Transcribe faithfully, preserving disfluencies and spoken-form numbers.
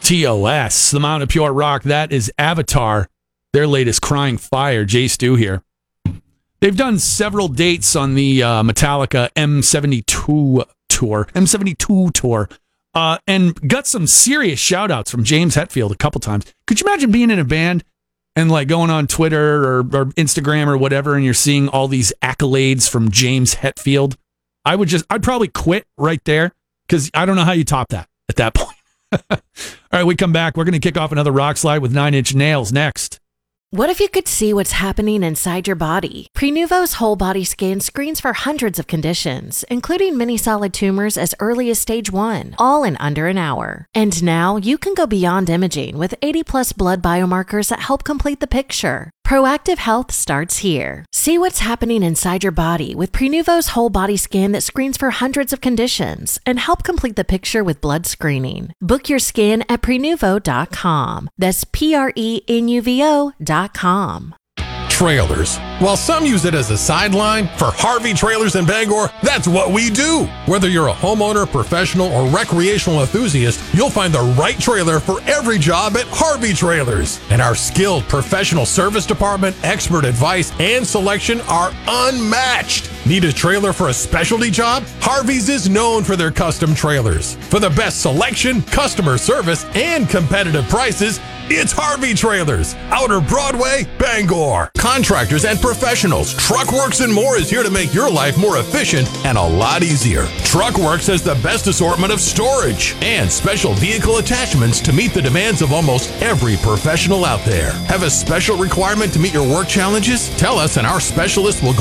T O S, the Mountain of Pure Rock. That is Avatar, their latest Crying Fire. Jay Stu here. They've done several dates on the uh, Metallica M seventy-two tour, M seventy-two tour, uh, and got some serious shout-outs from James Hetfield a couple times. Could you imagine being in a band and like going on Twitter or, or Instagram or whatever, and you're seeing all these accolades from James Hetfield? I would just, I'd probably quit right there because I don't know how you top that at that point. All right, we come back. We're going to kick off another rock slide with Nine Inch Nails next. What if you could see what's happening inside your body? Prenuvo's whole body scan screens for hundreds of conditions, including many solid tumors as early as stage one, all in under an hour. And now you can go beyond imaging with eighty plus blood biomarkers that help complete the picture. Proactive health starts here. See what's happening inside your body with Prenuvo's whole body scan that screens for hundreds of conditions and help complete the picture with blood screening. Book your scan at prenuvo dot com. That's P R E N U V O dot com. Trailers. While some use it as a sideline, for Harvey Trailers in Bangor, that's what we do. Whether you're a homeowner, professional, or recreational enthusiast, you'll find the right trailer for every job at Harvey Trailers. And our skilled professional service department, expert advice, and selection are unmatched. Need a trailer for a specialty job? Harvey's is known for their custom trailers. For the best selection, customer service, and competitive prices, it's Harvey Trailers, Outer Broadway, Bangor. Contractors and professionals, Truckworks and more is here to make your life more efficient and a lot easier. Truckworks has the best assortment of storage and special vehicle attachments to meet the demands of almost every professional out there. Have a special requirement to meet your work challenges? Tell us and our specialists will go